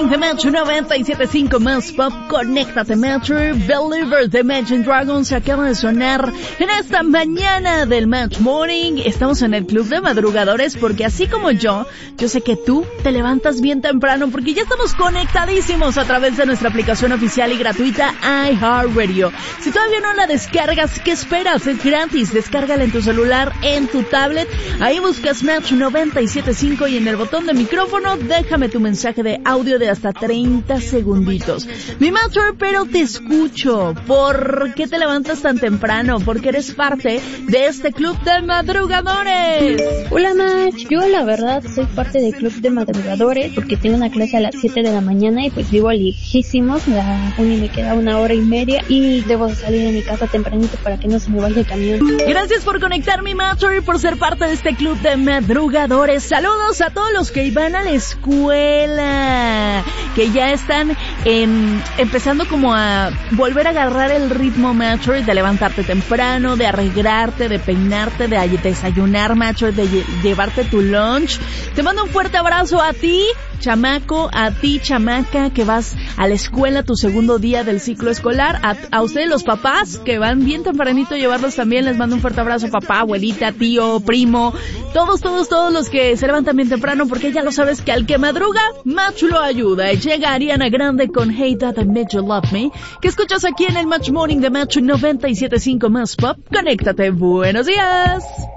Morning de Metro 97.5 más pop. Conéctate Metro. Believers de Imagine Dragons se acaba de sonar en esta mañana del Metro Morning. Estamos en el club de madrugadores porque así como yo sé que tú te levantas bien temprano porque ya estamos conectadísimos a través de nuestra aplicación oficial y gratuita iHeartRadio. Si todavía no la descargas, ¿qué esperas? Es gratis. Descárgala en tu celular, en tu tablet. Ahí buscas Metro 97.5 y en el botón de micrófono déjame tu mensaje de audio de hasta 30 segunditos. Mi Metro, pero te escucho. ¿Por qué te levantas tan temprano? Porque eres parte de este club de madrugadores. Hola Mach, yo la verdad soy parte del club de madrugadores porque tengo una clase a las 7 de la mañana y pues vivo lejísimos, la uni me queda 1 hora y media y debo salir de mi casa tempranito para que no se me vaya el camión. Gracias por conectar mi Metro y por ser parte de este club de madrugadores. Saludos a todos los que van a la escuela, que ya están empezando como a volver a agarrar el ritmo Metro, de levantarte temprano, de arreglarte, de peinarte, de desayunar Metro, de llevarte tu lunch. Te mando un fuerte abrazo a ti, chamaco, a ti, chamaca, que vas a la escuela tu segundo día del ciclo escolar, a ustedes los papás que van bien tempranito a llevarlos también, les mando un fuerte abrazo, papá, abuelita, tío, primo, todos los que se levantan bien temprano, porque ya lo sabes que al que madruga, Match lo ayuda. Llega Ariana Grande con Hey Dad, I Made You Love Me, que escuchas aquí en el Match Morning de Match 97.5 más pop. Conéctate, buenos días.